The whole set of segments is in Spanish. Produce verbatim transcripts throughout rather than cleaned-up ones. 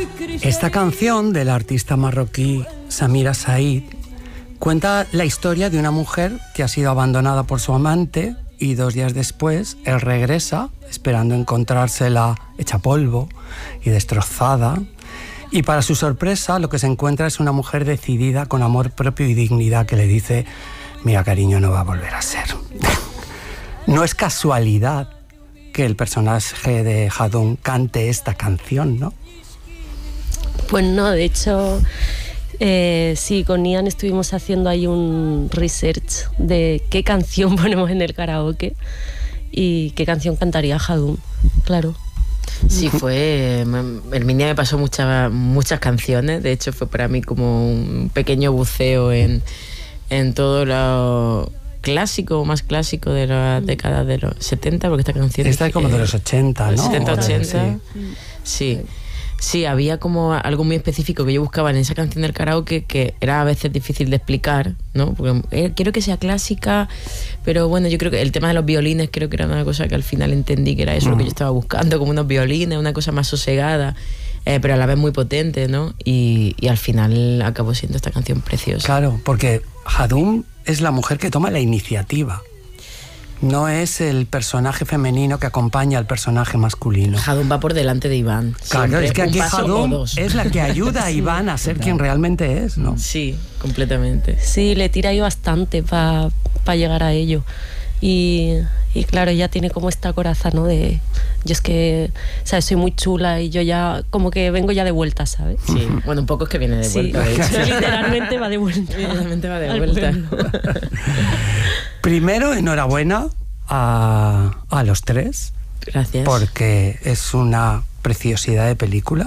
Esta canción del artista marroquí Samira Said cuenta la historia de una mujer que ha sido abandonada por su amante y dos días después él regresa esperando encontrársela hecha polvo y destrozada, y para su sorpresa lo que se encuentra es una mujer decidida con amor propio y dignidad que le dice: mira, cariño, no va a volver a ser. No es casualidad que el personaje de Jadum cante esta canción, ¿no? Pues no, de hecho, eh, sí, con Ian estuvimos haciendo ahí un research de qué canción ponemos en el karaoke y qué canción cantaría Jadum, claro. Sí, fue... Herminia me pasó muchas muchas canciones, de hecho fue para mí como un pequeño buceo en, en todo lo clásico, más clásico de la década de los setenta, porque esta canción... Esta es como de los ochenta, ¿no? setenta, ochenta, sí. Sí. Sí, había como algo muy específico que yo buscaba en esa canción del karaoke que era a veces difícil de explicar, ¿no? Porque eh, quiero que sea clásica, pero bueno, yo creo que el tema de los violines creo que era una cosa que al final entendí que era eso, mm. lo que yo estaba buscando, como unos violines, una cosa más sosegada, eh, pero a la vez muy potente, ¿no? Y, y al final acabó siendo esta canción preciosa. Claro, porque Jadum es la mujer que toma la iniciativa. No es el personaje femenino que acompaña al personaje masculino. Jadum va por delante de Iván. Claro, es que aquí Jadum es la que ayuda a Iván a ser quien realmente es, ¿no? Sí, completamente. Sí, le tira ahí bastante para pa llegar a ello. Y, y claro, ella tiene como esta coraza, ¿no? De, yo es que, ¿sabes? Soy muy chula y yo ya, como que vengo ya de vuelta, ¿sabes? Sí, bueno, un poco es que viene de vuelta. Sí, de hecho. Literalmente va de vuelta. Literalmente va de vuelta. Primero, enhorabuena a, a los tres. Gracias. Porque es una preciosidad de película.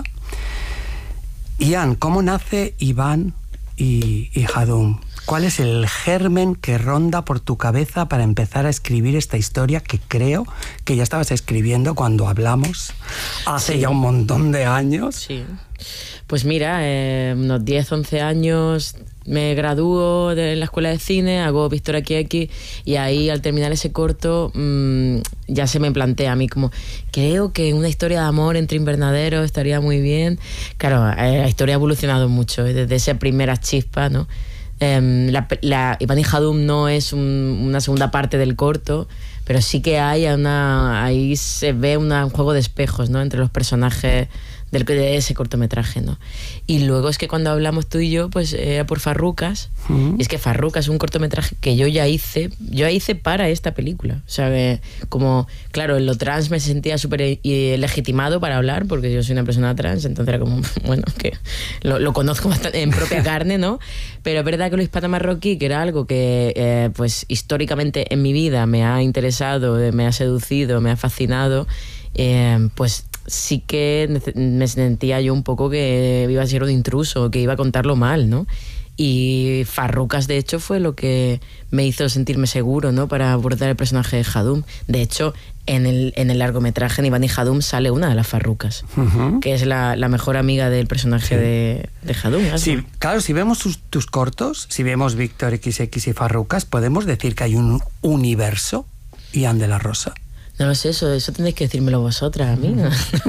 Ian, ¿cómo nace Iván y, y Jadum? ¿Cuál es el germen que ronda por tu cabeza para empezar a escribir esta historia que creo que ya estabas escribiendo cuando hablamos hace sí. ya un montón de años? Sí. Pues mira, eh, unos diez, once años me gradúo de la escuela de cine, hago Víctor Aquí Aquí, y ahí al terminar ese corto mmm, ya se me plantea a mí como, creo que una historia de amor entre invernaderos estaría muy bien. Claro, eh, la historia ha evolucionado mucho, eh, desde esa primera chispa, ¿no? Um, la, la Iván y Jadum no es un, una segunda parte del corto, pero sí que hay una, ahí se ve una, un juego de espejos, ¿no? Entre los personajes del, de ese cortometraje, ¿no? Y luego es que cuando hablamos tú y yo, pues era por Farrucas, uh-huh. y es que Farrucas es un cortometraje que yo ya hice, yo hice para esta película, o sea, que como, claro, en lo trans me sentía súper legitimado para hablar, porque yo soy una persona trans, entonces era como, bueno, que lo, lo conozco bastante en propia carne, ¿no? Pero es verdad que lo hispano-marroquí, que era algo que, eh, pues, históricamente en mi vida me ha interesado, me ha seducido, me ha fascinado, eh, pues sí que me sentía yo un poco que iba a ser un intruso, que iba a contarlo mal, ¿no? Y Farrucas, de hecho, fue lo que me hizo sentirme seguro, ¿no? Para abordar el personaje de Jadum. De hecho, en el, en el largometraje, en Iván y Jadum, sale una de las Farrucas, uh-huh. que es la, la mejor amiga del personaje sí. de, de Jadum. Sí, claro, si vemos tus, tus cortos, si vemos Víctor equis equis y Farrucas, podemos decir que hay un universo Ian de la Rosa. No lo sé, eso, eso tendréis que decírmelo vosotras, a mí. ¿no?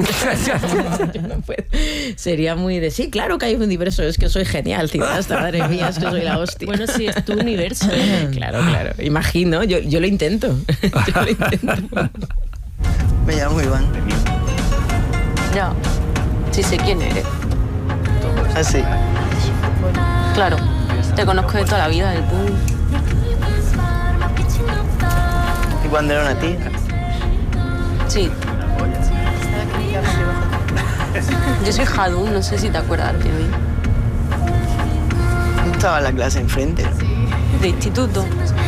no puedo. Sería muy de, sí, claro que hay un universo, es que soy genial, cineasta, madre mía, es que soy la hostia. Bueno, sí, es tu universo. ¿eh? Claro, claro, imagino, yo, yo lo intento. Yo lo intento. Me llamo Iván. Ya, sí sé quién eres. ¿Ah, sí? Claro, te conozco de toda la vida, del pool. ¿Y cuando era una tía? Sí. Yo soy Jadum, no sé si te acuerdas de mí. ¿No estaba en la clase enfrente? ¿De instituto?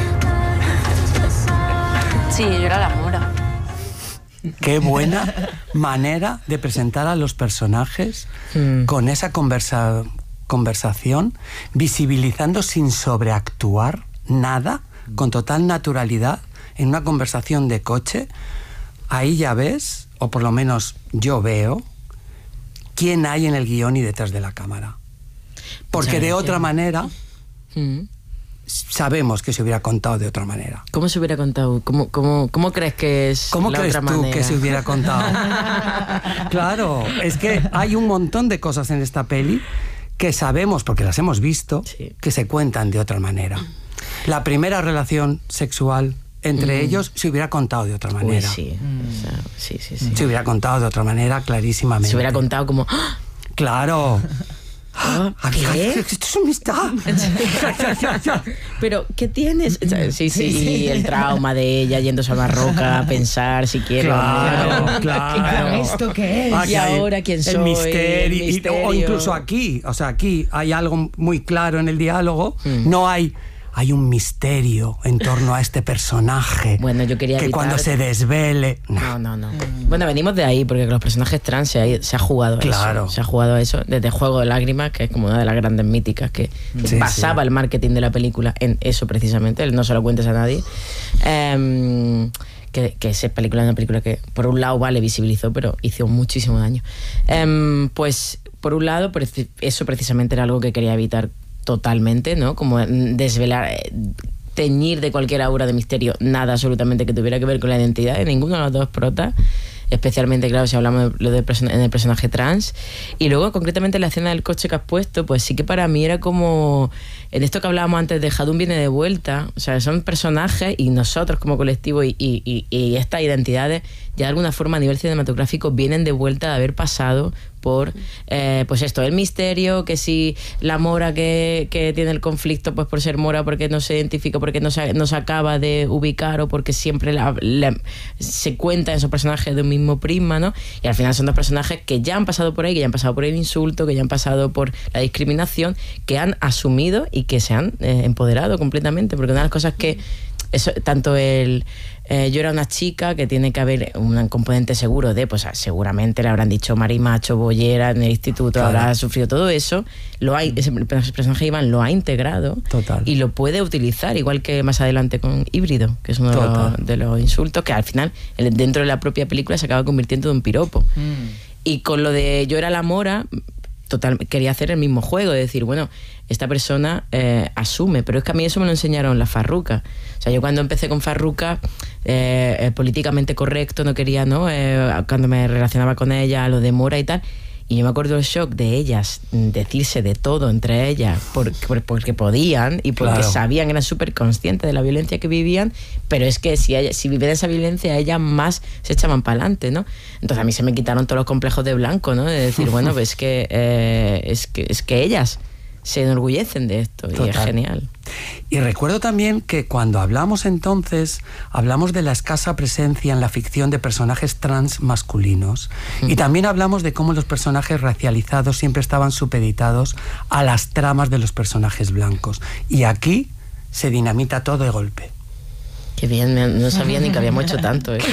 Sí, yo era la mora. Qué buena manera de presentar a los personajes mm. con esa conversa, conversación, visibilizando sin sobreactuar nada, con total naturalidad, en una conversación de coche. Ahí ya ves, o por lo menos yo veo, quién hay en el guión y detrás de la cámara. Porque de otra manera, mm. sabemos que se hubiera contado de otra manera. ¿Cómo se hubiera contado? ¿Cómo, cómo, cómo crees que es ¿Cómo la crees otra tú manera? que se hubiera contado? Claro, es que hay un montón de cosas en esta peli que sabemos, porque las hemos visto, sí. que se cuentan de otra manera. La primera relación sexual entre mm. ellos se hubiera contado de otra manera. Uy, sí. Mm. O sea, sí, sí, sí. Se hubiera contado de otra manera clarísimamente. Se hubiera contado como... Claro. ¿Qué? Esto es amistad. Pero, ¿qué tienes? Sí, sí, y el trauma de ella yéndose a la roca a pensar si quiere. Claro, o no. claro. ¿Esto qué es? Ah, y ahora quién soy. El misterio, el misterio. O incluso aquí, o sea, aquí hay algo muy claro en el diálogo. Mm. No hay... Hay un misterio en torno a este personaje. Bueno, yo quería que evitar... cuando se desvele... No, no, no. Mm. Bueno, venimos de ahí, porque con los personajes trans se ha, se ha jugado claro. a eso. Se ha jugado a eso desde Juego de Lágrimas, que es como una de las grandes míticas que sí, basaba sí. el marketing de la película en eso precisamente. No se lo cuentes a nadie. Um, que, que esa película es una película que, por un lado, vale, visibilizó, pero hizo muchísimo daño. Um, pues, por un lado, eso precisamente era algo que quería evitar totalmente, ¿no? Como desvelar, teñir de cualquier aura de misterio nada absolutamente que tuviera que ver con la identidad de ninguno de los dos protas, especialmente, claro, si hablamos de lo de person- en el personaje trans. Y luego, concretamente, la escena del coche que has puesto, pues sí que para mí era como... En esto que hablábamos antes de Jadun viene de vuelta, o sea, son personajes y nosotros como colectivo y, y, y, y estas identidades ya de alguna forma a nivel cinematográfico vienen de vuelta de haber pasado por, eh, pues esto, el misterio, que si la mora que, que tiene el conflicto, pues por ser mora, porque no se identifica, porque no se, no se acaba de ubicar o porque siempre la, la, se cuenta esos personajes de un mismo prisma, ¿no? Y al final son dos personajes que ya han pasado por ahí, que ya han pasado por el insulto, que ya han pasado por la discriminación, que han asumido y que se han eh, empoderado completamente, porque una de las cosas que eso, tanto el eh, yo era una chica, que tiene que haber un componente seguro de, pues seguramente le habrán dicho marimacho, bollera en el instituto, claro. Habrá sufrido todo eso, lo hay, ese personaje Iván lo ha integrado. Total. Y lo puede utilizar, igual que más adelante con Híbrido, que es uno de los, de los insultos que al final dentro de la propia película se acaba convirtiendo en un piropo. Mm. Y con lo de yo era la mora, total, quería hacer el mismo juego, de decir, bueno, esta persona eh, asume, pero es que a mí eso me lo enseñaron las Farrucas. O sea, yo cuando empecé con Farruca, eh, eh, políticamente correcto, no quería, ¿no? Eh, cuando me relacionaba con ella, lo de mora y tal, y yo me acuerdo del shock de ellas, decirse de todo entre ellas, por, por, porque podían y porque claro. sabían, eran súper conscientes de la violencia que vivían, pero es que si, ella, si vivían esa violencia, ellas más se echaban para adelante, ¿no? Entonces a mí se me quitaron todos los complejos de blanco, ¿no? De decir, bueno, pues es que, eh, es que, es que ellas se enorgullecen de esto. Total. Y es genial. Y recuerdo también que cuando hablamos entonces, hablamos de la escasa presencia en la ficción de personajes trans masculinos. Mm. Y también hablamos de cómo los personajes racializados siempre estaban supeditados a las tramas de los personajes blancos. Y aquí se dinamita todo de golpe. Qué bien, no sabía ni que habíamos hecho tanto. ¿eh?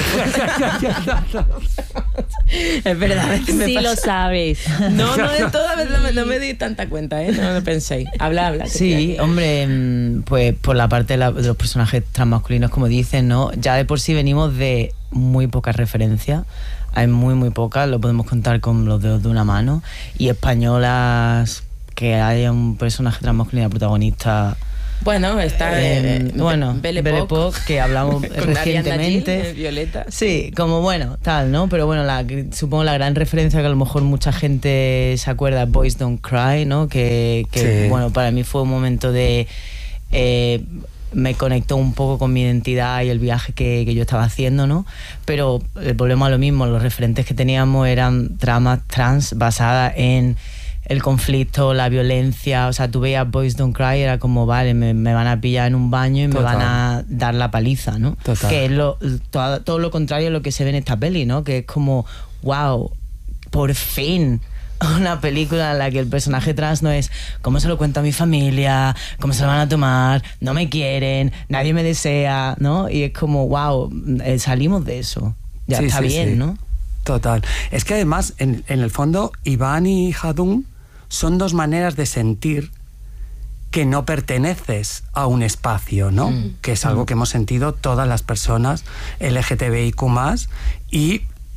Es verdad. Sí me lo sabes. No, no, de toda vez no, me, no me di tanta cuenta, ¿eh? No lo penséis. Habla, habla. Sí, hombre, pues por la parte de, la, de los personajes transmasculinos, como dicen, ¿no? Ya de por sí venimos de muy pocas referencias. Hay muy, muy pocas, lo podemos contar con los dedos de una mano. Y españolas, que haya un personaje transmasculino protagonista... Bueno, está eh, eh, bueno, Belle Belle Époque, que hablamos recientemente. Gil, Violeta. Sí, como bueno, tal, ¿no? Pero bueno, la, supongo la gran referencia que a lo mejor mucha gente se acuerda, Boys Don't Cry, ¿no? Que, que sí. Bueno, para mí fue un momento de... Eh, me conectó un poco con mi identidad y el viaje que, que yo estaba haciendo, ¿no? Pero eh, volvemos a lo mismo, los referentes que teníamos eran tramas trans basadas en... el conflicto, la violencia, o sea, tú veías Boys Don't Cry, era como, vale, me, me van a pillar en un baño y Total. me van a dar la paliza, ¿no? Total. Que es lo, todo, todo lo contrario a lo que se ve en esta peli, ¿no? Que es como, wow, por fin una película en la que el personaje trans no es cómo se lo cuento a mi familia, cómo se lo van a tomar, no me quieren, nadie me desea, ¿no? Y es como, wow, eh, salimos de eso, ya sí, está sí, bien, sí. ¿no? Total. Es que además, en, en el fondo, Iván y Jadun son dos maneras de sentir que no perteneces a un espacio, ¿no? Mm. Que es algo mm. que hemos sentido todas las personas L G T B I Q más, y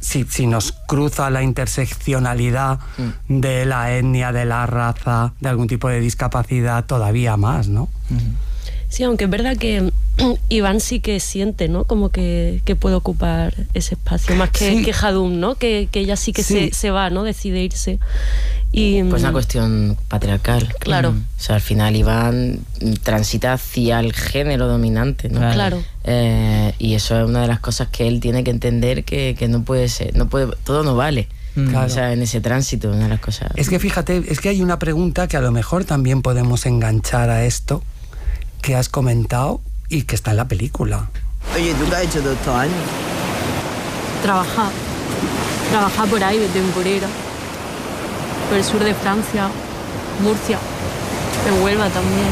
si, si nos cruza la interseccionalidad mm. de la etnia, de la raza, de algún tipo de discapacidad, todavía más, ¿no? Mm. Sí, aunque es verdad que Iván sí que siente, ¿no? Como que, que puede ocupar ese espacio, más que, sí. que Jadum, ¿no? Que, que ella sí que sí. Se, se va, ¿no? Decide irse. Y, pues una cuestión patriarcal. Claro. Mm. O sea, al final Iván transita hacia el género dominante, ¿no? Claro. Eh, y eso es una de las cosas que él tiene que entender, que, que no puede ser, no puede, todo no vale. Claro. O sea, en ese tránsito, una de las cosas. Es que fíjate, es que hay una pregunta que a lo mejor también podemos enganchar a esto que has comentado y que está en la película. Oye, ¿tú qué has hecho todos estos años? Trabajar. Trabajar por ahí de temporera. Por el sur de Francia, Murcia, en Huelva también.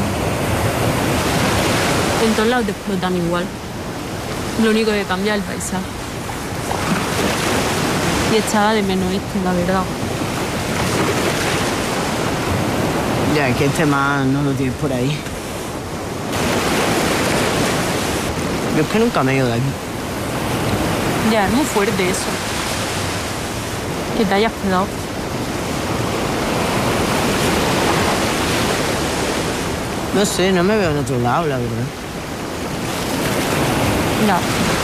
En todos lados te explotan igual. Lo único que cambia es el paisaje. Y echaba de menos esto, la verdad. Ya, es que este más no lo tienes por ahí. Yo es que nunca me he ido de aquí. Ya, es muy fuerte eso. Que te hayas quedado. No sé, no me veo en otro lado, la verdad. Ya.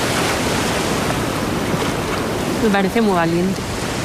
Me parece muy valiente.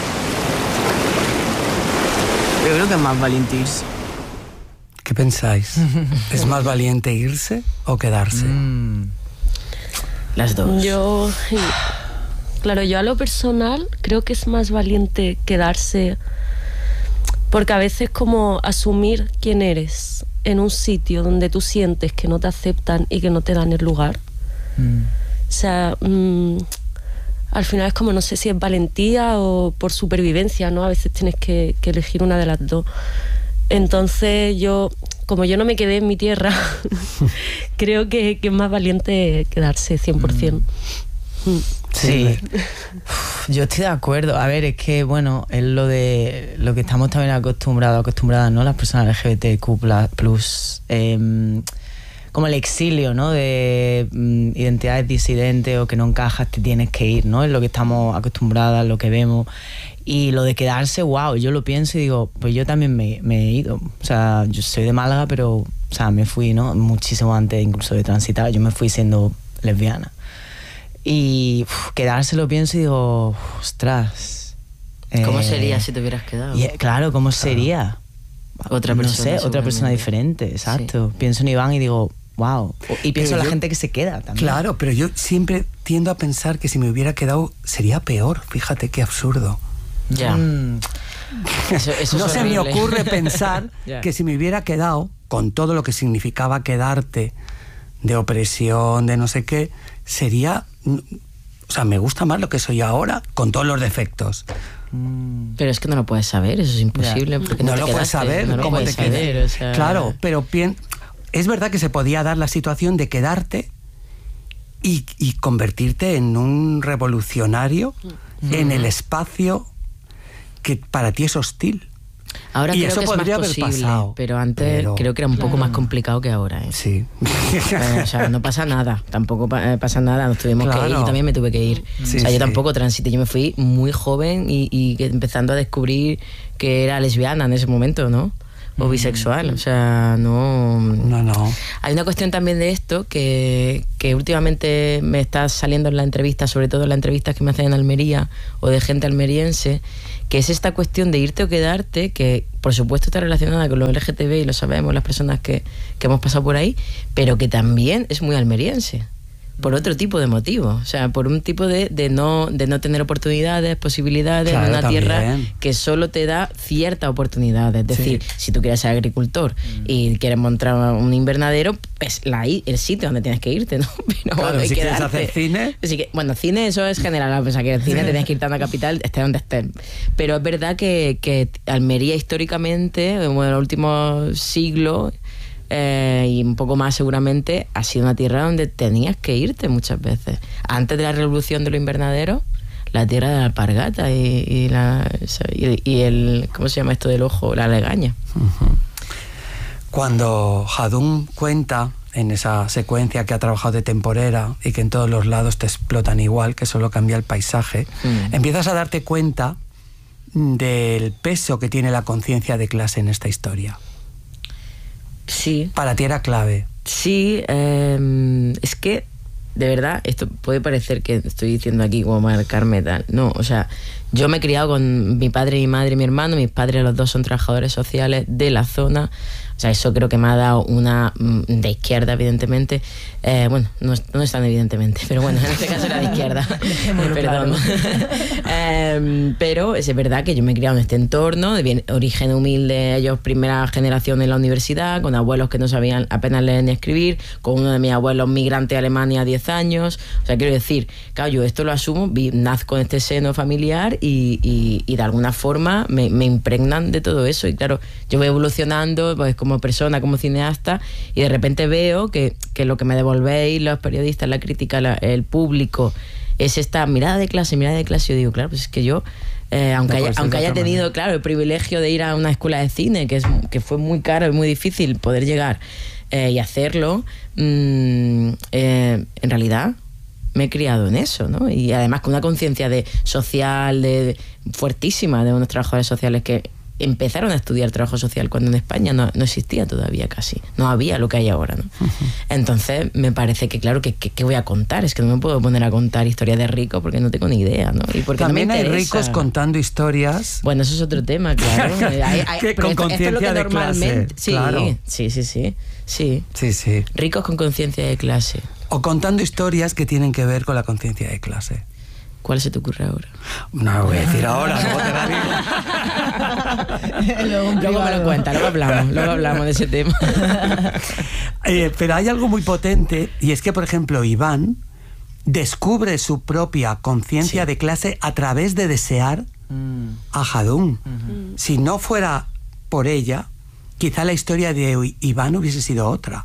Yo creo que es más valiente irse. ¿Qué pensáis? ¿Es más valiente irse o quedarse? Mm. Las dos. Yo, claro, yo a lo personal creo que es más valiente quedarse, porque a veces como asumir quién eres en un sitio donde tú sientes que no te aceptan y que no te dan el lugar. Mm. O sea, mmm, al final es como, no sé si es valentía o por supervivencia, ¿no? A veces tienes que, que elegir una de las dos. Entonces yo, como yo no me quedé en mi tierra, creo que, que es más valiente quedarse cien por ciento. Mm. Sí. Yo estoy de acuerdo. A ver, es que, bueno, es lo de lo que estamos también acostumbrados, acostumbradas, ¿no? Las personas L G B T Q plus, eh, como el exilio, ¿no? De um, identidades disidentes o que no encajas, te tienes que ir, ¿no? Es lo que estamos acostumbradas, lo que vemos. Y lo de quedarse, wow, yo lo pienso y digo, pues yo también me, me he ido. O sea, yo soy de Málaga, pero, o sea, me fui, ¿no? Muchísimo antes incluso de transitar. Yo me fui siendo lesbiana. Y uf, quedarse lo pienso y digo, ostras. ¿Cómo eh, sería si te hubieras quedado? Y, claro, ¿cómo sería? Otra persona. No sé, otra persona diferente, exacto. Sí. Pienso en Iván y digo, wow. Y pienso en la yo, gente que se queda también. Claro, pero yo siempre tiendo a pensar que si me hubiera quedado sería peor. Fíjate qué absurdo. Ya. Mm. Eso, eso no es se horrible. me ocurre pensar yeah. que si me hubiera quedado, con todo lo que significaba quedarte, de opresión, de no sé qué, sería... O sea, me gusta más lo que soy ahora, con todos los defectos. Pero es que no lo puedes saber, eso es imposible. Yeah. Porque no, no lo te puedes saber, no lo cómo puedes te saber, o sea... Claro, pero bien, es verdad que se podía dar la situación de quedarte y, y convertirte en un revolucionario mm. en el espacio que para ti es hostil. Ahora y creo eso que es podría más haber posible, pasado, pero antes pero, creo que era un claro. poco más complicado que ahora. ¿eh? Sí. Eh, o sea, no pasa nada, tampoco pa- pasa nada, nos tuvimos claro. que ir, yo también me tuve que ir. Sí, o sea, yo sí. tampoco transité, yo me fui muy joven y, y empezando a descubrir que era lesbiana en ese momento, ¿no? O bisexual, o sea, no... No, no. Hay una cuestión también de esto que, que últimamente me está saliendo en la entrevista, sobre todo en las entrevistas que me hacen en Almería o de gente almeriense, que es esta cuestión de irte o quedarte, que por supuesto está relacionada con los L G T B y lo sabemos las personas que, que hemos pasado por ahí, pero que también es muy almeriense. Por otro tipo de motivo, o sea, por un tipo de, de, no, de no tener oportunidades, posibilidades claro, en una también. tierra que solo te da ciertas oportunidades. Es decir, sí. si tú quieres ser agricultor mm. y quieres montar un invernadero, pues la, el sitio donde tienes que irte, ¿no? Pero claro, hay si que quieres darte. hacer cine... Así que, bueno, cine eso es general, o sea, que el cine te tienes que irte a una capital, esté donde estés. Pero es verdad que, que Almería históricamente, en el último siglo... Eh, y un poco más seguramente ha sido una tierra donde tenías que irte muchas veces. Antes de la revolución de los invernaderos, la tierra de la alpargata y, y, la, y, y el, ¿cómo se llama esto del ojo? La legaña. Uh-huh. Cuando Jadum cuenta en esa secuencia que ha trabajado de temporera y que en todos los lados te explotan igual, que solo cambia el paisaje, mm. empiezas a darte cuenta del peso que tiene la conciencia de clase en esta historia. Sí. Para ti era clave. Sí, eh, es que, de verdad, esto puede parecer que estoy diciendo aquí como marcarme tal. No, o sea, yo me he criado con mi padre, mi madre y mi hermano. Mis padres, los dos, son trabajadores sociales de la zona. O sea, eso creo que me ha dado una de izquierda, evidentemente. Eh, bueno, no, no es tan evidentemente, pero bueno, en este caso era de izquierda. Perdón. eh, pero es verdad que yo me he criado en este entorno, de bien, origen humilde, ellos primera generación en la universidad, con abuelos que no sabían apenas leer ni escribir, con uno de mis abuelos migrante a Alemania a diez años. O sea, quiero decir, claro, yo esto lo asumo, vi, nazco en este seno familiar y, y, y de alguna forma me, me impregnan de todo eso. Y claro, yo voy evolucionando, pues como persona, como cineasta, y de repente veo que, que lo que me devolvéis los periodistas, la crítica, la, el público, es esta mirada de clase, mirada de clase. Yo digo, claro, pues es que yo, eh, aunque, no haya, aunque haya tenido, manera. claro, el privilegio de ir a una escuela de cine, que, es, que fue muy caro y muy difícil poder llegar eh, y hacerlo, mmm, eh, en realidad me he criado en eso, ¿no? Y además con una conciencia de social, de, de fuertísima, de unos trabajadores sociales que empezaron a estudiar trabajo social cuando en España no, no existía todavía casi, no había lo que hay ahora, ¿no? Uh-huh. Entonces me parece que claro, que, que, que voy a contar, es que no me puedo poner a contar historias de ricos porque no tengo ni idea, ¿no? Y porque también no me hay interesa. Ricos contando historias. Bueno, eso es otro tema, claro. hay, hay, que con conciencia es de clase. Sí, claro. sí, sí, sí, sí. Sí, sí. Ricos con conciencia de clase. O contando historias que tienen que ver con la conciencia de clase. ¿Cuál se te ocurre ahora? No lo voy a decir ahora, luego te la digo. Luego me lo cuenta, luego hablamos, luego hablamos de ese tema. eh, pero hay algo muy potente, y es que, por ejemplo, Iván descubre su propia conciencia sí. de clase a través de desear mm. a Jadún. Uh-huh. Si no fuera por ella, quizá la historia de Iván hubiese sido otra.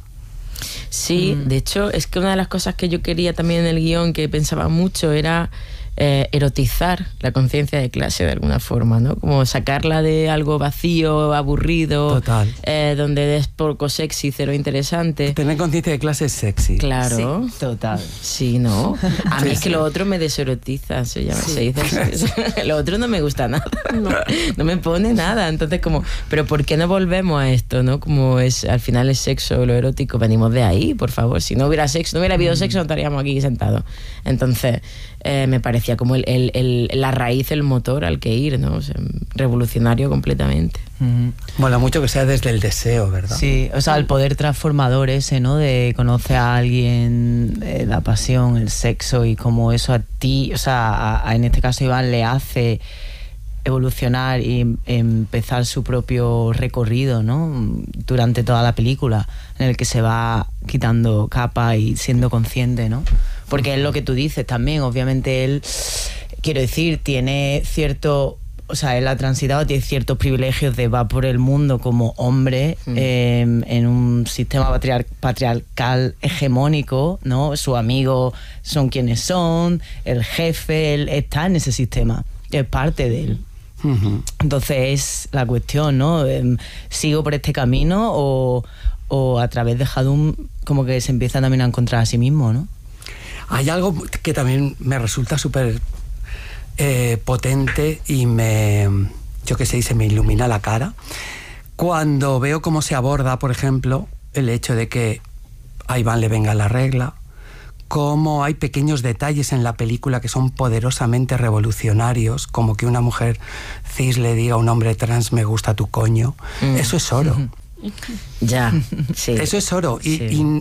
Sí, mm. de hecho, es que una de las cosas que yo quería también en el guión, que pensaba mucho, era eh, erotizar la conciencia de clase de alguna forma, ¿no? Como sacarla de algo vacío, aburrido, total. Eh, donde es poco sexy, cero interesante. Tener conciencia de clase es sexy. Claro. Sí, total. Sí, ¿no? A mí sí, es que sí. lo otro me deserotiza, se llama, sí. se dice. Lo otro no me gusta nada, no, no me pone nada. Entonces, como, pero ¿por qué no volvemos a esto, no? Como es, al final es sexo, lo erótico, venimos de ahí, por favor. Si no hubiera sexo, no hubiera habido sexo, no estaríamos aquí sentados. Entonces, eh, me parecía como el, el, el, la raíz, el motor al que ir, ¿no? O sea, revolucionario completamente. Uh-huh. Mola mucho que sea desde el deseo, ¿verdad? Sí, o sea, el poder transformador ese, ¿no? De conocer a alguien, eh, la pasión, el sexo, y cómo eso a ti, o sea, a, a, en este caso Iván le hace evolucionar y empezar su propio recorrido, ¿no? Durante toda la película, en el que se va quitando capa y siendo consciente, ¿no? Porque es lo que tú dices también, obviamente él, quiero decir, tiene cierto, o sea, él ha transitado, tiene ciertos privilegios de va por el mundo como hombre, mm. eh, en un sistema patriar- patriarcal hegemónico, ¿no? Sus amigos son quienes son, el jefe, él está en ese sistema, es parte de él. Uh-huh. Entonces es la cuestión, ¿no? Eh, ¿sigo por este camino o, o a través de Jadún como que se empieza también a encontrar a sí mismo, ¿no? Hay algo que también me resulta súper eh, potente y me, yo qué sé, se me ilumina la cara cuando veo cómo se aborda, por ejemplo, el hecho de que a Iván le venga la regla, cómo hay pequeños detalles en la película que son poderosamente revolucionarios, como que una mujer cis le diga a un hombre trans me gusta tu coño. Mm. Eso es oro. Ya, sí. Eso es oro. Y, sí. y,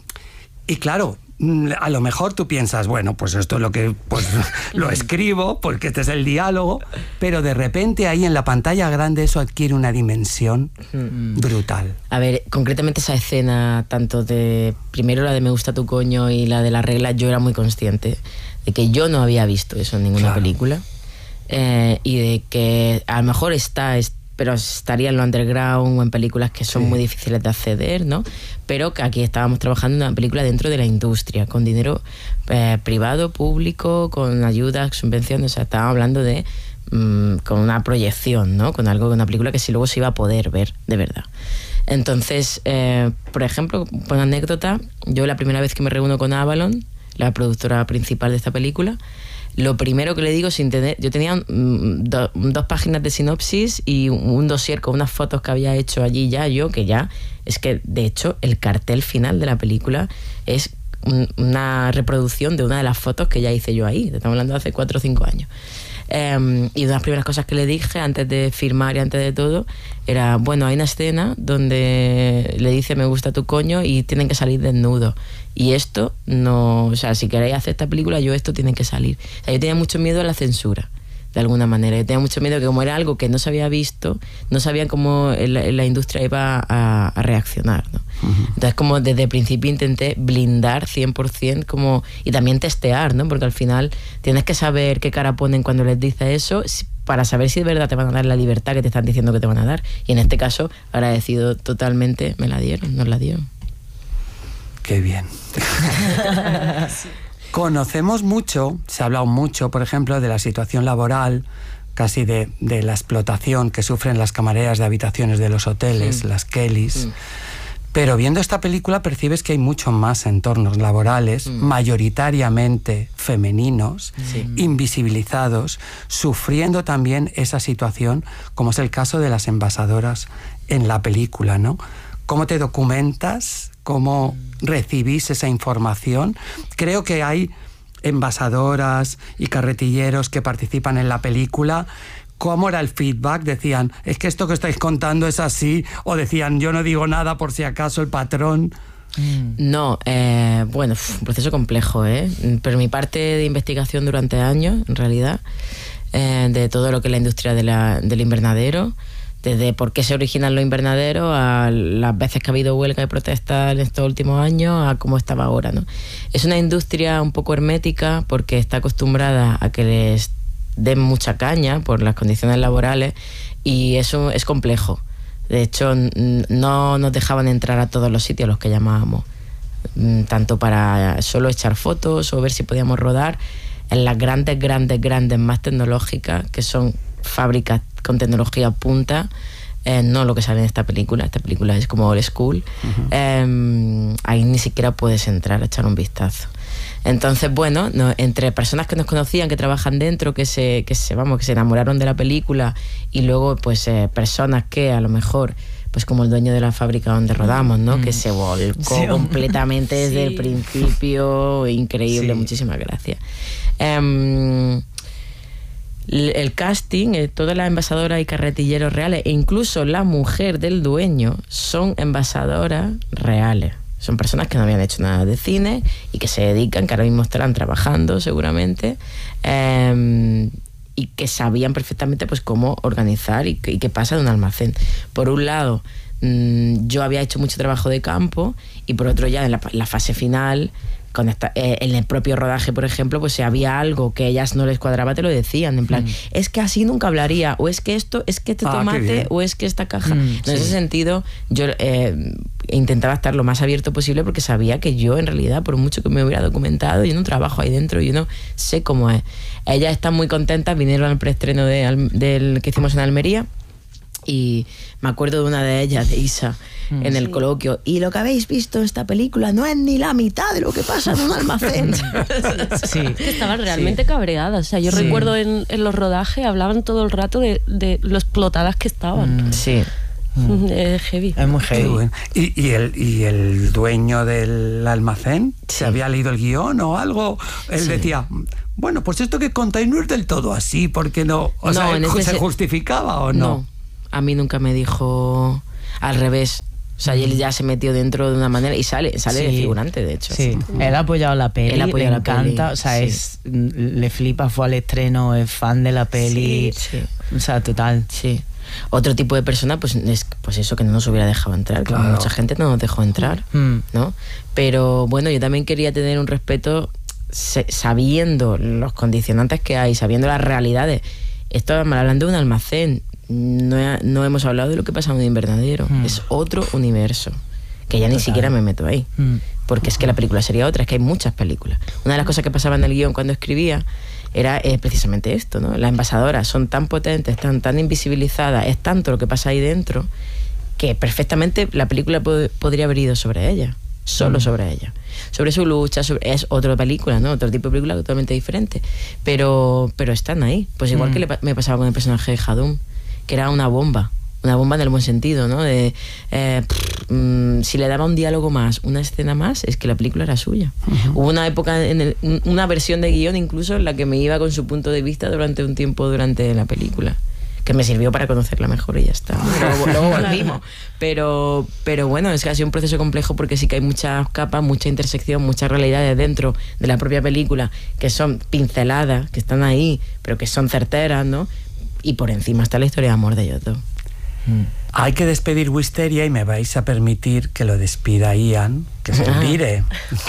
y claro, a lo mejor tú piensas, bueno, pues esto es lo que pues, lo escribo porque este es el diálogo, pero de repente ahí en la pantalla grande eso adquiere una dimensión mm. brutal. A ver, concretamente esa escena, tanto de primero la de me gusta tu coño y la de la regla, yo era muy consciente de que yo no había visto eso en ninguna claro. película, eh, y de que a lo mejor está, está pero estaría en lo underground o en películas que son sí. muy difíciles de acceder, ¿no? Pero que aquí estábamos trabajando en una película dentro de la industria, con dinero eh, privado, público, con ayudas, subvenciones, o sea, estábamos hablando de mmm, con una proyección, ¿no? Con algo, con una película que sí luego se iba a poder ver, de verdad. Entonces, eh, por ejemplo, por anécdota, yo la primera vez que me reúno con Avalon, la productora principal de esta película, lo primero que le digo sin tener... Yo tenía mm, do, dos páginas de sinopsis y un, un dossier con unas fotos que había hecho allí ya yo, que ya... Es que, de hecho, el cartel final de la película es un, una reproducción de una de las fotos que ya hice yo ahí. Estamos hablando de hace cuatro o cinco años. Um, y una de las primeras cosas que le dije antes de firmar y antes de todo era, bueno, hay una escena donde le dice me gusta tu coño y tienen que salir desnudos y esto no, o sea, si queréis hacer esta película yo esto tiene que salir. O sea, yo tenía mucho miedo a la censura de alguna manera, yo tenía mucho miedo que como era algo que no se había visto, no sabían cómo la, la industria iba a, a reaccionar, ¿no? Uh-huh. Entonces como desde el principio intenté blindar cien por ciento como, y también testear, ¿no? Porque al final tienes que saber qué cara ponen cuando les dices eso para saber si de verdad te van a dar la libertad que te están diciendo que te van a dar, y en este caso agradecido totalmente me la dieron, nos la dieron. Qué bien. Sí. Conocemos mucho, se ha hablado mucho, por ejemplo, de la situación laboral, casi de, de la explotación que sufren las camareras de habitaciones de los hoteles, sí. las Kellys. Sí. Pero viendo esta película percibes que hay mucho más entornos laborales, mm. mayoritariamente femeninos, sí. invisibilizados, sufriendo también esa situación, como es el caso de las envasadoras en la película, ¿no? ¿Cómo te documentas? ¿Cómo recibís esa información? Creo que hay envasadoras y carretilleros que participan en la película. ¿Cómo era el feedback? Decían, es que esto que estáis contando es así, o decían, yo no digo nada por si acaso el patrón. No, eh, bueno, un proceso complejo, ¿eh? Pero mi parte de investigación durante años, en realidad, eh, de todo lo que es la industria de la, del invernadero, desde por qué se originan los invernaderos a las veces que ha habido huelga y protesta en estos últimos años a cómo estaba ahora, ¿no? Es una industria un poco hermética porque está acostumbrada a que les den mucha caña por las condiciones laborales y eso es complejo. De hecho, no nos dejaban entrar a todos los sitios a los que llamábamos, tanto para solo echar fotos o ver si podíamos rodar en las grandes, grandes, grandes más tecnológicas, que son fábricas con tecnología punta, eh, no lo que sale en esta película. Esta película es como old school. Uh-huh. eh, ahí ni siquiera puedes entrar a echar un vistazo. Entonces, bueno, no, entre personas que nos conocían, que trabajan dentro, que se, que se, vamos, que se enamoraron de la película, y luego, pues, eh, personas que a lo mejor, pues como el dueño de la fábrica donde rodamos, ¿no? Mm. Que se volcó sí, completamente desde sí. el principio, increíble, sí. muchísimas gracias. Um, el casting, eh, todas las envasadoras y carretilleros reales, e incluso la mujer del dueño, son envasadoras reales. Son personas que no habían hecho nada de cine y que se dedican, que ahora mismo estarán trabajando seguramente, eh, y que sabían perfectamente pues cómo organizar y, y qué pasa en un almacén. Por un lado, mmm, yo había hecho mucho trabajo de campo, y por otro ya en la, la fase final, con esta, eh, en el propio rodaje, por ejemplo, pues si había algo que a ellas no les cuadraba, te lo decían, en plan, mm. es que así nunca hablaría, o es que esto, es que este ah, tomate, o es que esta caja. Mm, en sí. ese sentido, yo eh, intentaba estar lo más abierto posible porque sabía que yo, en realidad, por mucho que me hubiera documentado, yo no trabajo ahí dentro, yo no sé cómo es. Ellas están muy contentas, vinieron al preestreno de, del que hicimos en Almería, y me acuerdo de una de ellas, de Isa, mm, en el sí. coloquio, y lo que habéis visto en esta película no es ni la mitad de lo que pasa en un almacén. Sí. Que estaban realmente sí. cabreadas. O sea, yo sí. recuerdo en, en los rodajes hablaban todo el rato de, de lo explotadas que estaban. Mm. Sí. Mm. Es heavy. Es muy heavy. Bueno. ¿Y, y, el, ¿Y el dueño del almacén sí. se había leído el guión o algo? Él sí. decía, bueno, pues esto que contáis no es del todo así, porque no, o no, sea, ¿se ese... justificaba o no? No. A mí nunca me dijo al revés. O sea, él ya se metió dentro de una manera y sale, sale sí. de figurante, de hecho. Sí, él ha apoyado la peli, él le la encanta, peli. O sea, sí. es, le flipa, fue al estreno, es fan de la peli, sí, sí. o sea, total. Sí. Otro tipo de persona, pues es pues eso, que no nos hubiera dejado entrar, claro. que mucha gente no nos dejó entrar, mm. ¿no? Pero bueno, yo también quería tener un respeto sabiendo los condicionantes que hay, sabiendo las realidades. Esto hablando de un almacén. No, he, no hemos hablado de lo que pasa en un invernadero. Mm. Es otro universo que ya ni Total. siquiera me meto ahí, mm. porque es que la película sería otra. Es que hay muchas películas. Una de las cosas que pasaba en el guión cuando escribía era eh, precisamente esto, ¿no? Las envasadoras son tan potentes, tan, tan invisibilizadas, es tanto lo que pasa ahí dentro, que perfectamente la película pod- podría haber ido sobre ella, solo mm. sobre ella, sobre su lucha, sobre, es otra película, ¿no? Otro tipo de película totalmente diferente, pero, pero están ahí, pues igual mm. que le, me pasaba con el personaje de Hadum, que era una bomba, una bomba en el buen sentido, ¿no? De, eh, pff, mmm, si le daba un diálogo más, una escena más, es que la película era suya. Uh-huh. Hubo una época, en el, una versión de guión incluso, en la que me iba con su punto de vista durante un tiempo durante la película, que me sirvió para conocerla mejor y ya está. Luego, luego volvimos. Pero, pero bueno, es que ha sido un proceso complejo porque sí que hay muchas capas, mucha intersección, muchas realidades dentro de la propia película que son pinceladas, que están ahí, pero que son certeras, ¿no? Y por encima está la historia de amor de ellos dos. Mm. Hay que despedir Wisteria y me vais a permitir que lo despida Ian, que se olvide.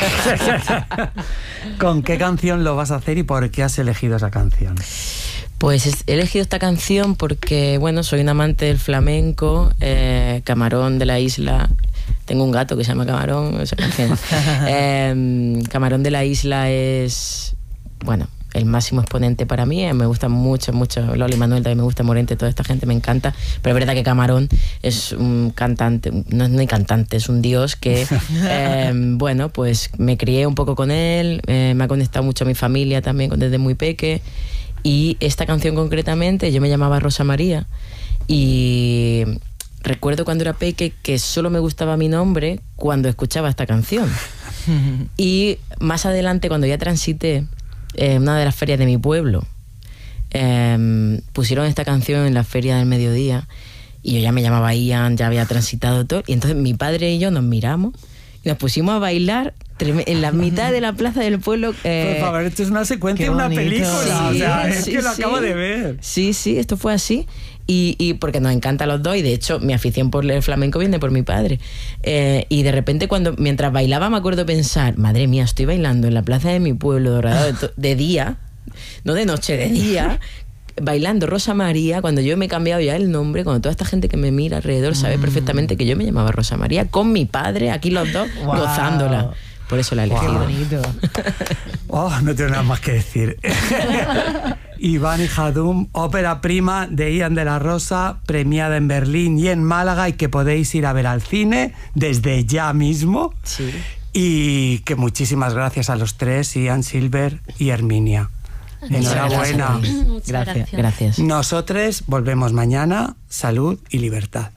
¿Con qué canción lo vas a hacer y por qué has elegido esa canción? Pues he elegido esta canción porque, bueno, soy un amante del flamenco, eh, Camarón de la Isla. Tengo un gato que se llama Camarón. Esa canción. eh, Camarón de la Isla es, bueno, el máximo exponente para mí. Me gusta mucho, mucho Loli Manuel, también me gusta Morente, toda esta gente me encanta, pero es verdad que Camarón es un cantante, no es ni cantante, es un dios que eh, bueno, pues me crié un poco con él, eh, me ha conectado mucho a mi familia también desde muy peque, y esta canción concretamente, yo me llamaba Rosa María y recuerdo cuando era peque que solo me gustaba mi nombre cuando escuchaba esta canción. Y más adelante, cuando ya transité Eh, una de las ferias de mi pueblo, eh, pusieron esta canción en la feria del mediodía y yo ya me llamaba Ian, ya había transitado todo, y entonces mi padre y yo nos miramos y nos pusimos a bailar en la mitad de la plaza del pueblo. Eh, Por favor, esto es una secuencia de una película, sí, o sea, es sí, que lo sí. acabo de ver. Sí, sí, esto fue así. Y, y porque nos encanta a los dos, y de hecho mi afición por el flamenco viene por mi padre. Eh, y de repente, cuando mientras bailaba, me acuerdo pensar, madre mía, estoy bailando en la plaza de mi pueblo, Dorado, de, de día, no de noche, de día, bailando Rosa María, cuando yo me he cambiado ya el nombre, cuando toda esta gente que me mira alrededor sabe perfectamente que yo me llamaba Rosa María, con mi padre, aquí los dos, wow. gozándola. Por eso la he elegido. Wow. Bonito. Oh, no tengo nada más que decir. Iván y Hadum, ópera prima de Ian de la Rosa, premiada en Berlín y en Málaga, y que podéis ir a ver al cine desde ya mismo. Sí. Y que muchísimas gracias a los tres, Ian, Silver y Herminia. Enhorabuena. Gracias. Gracias. Gracias. Nosotros volvemos mañana. Salud y libertad.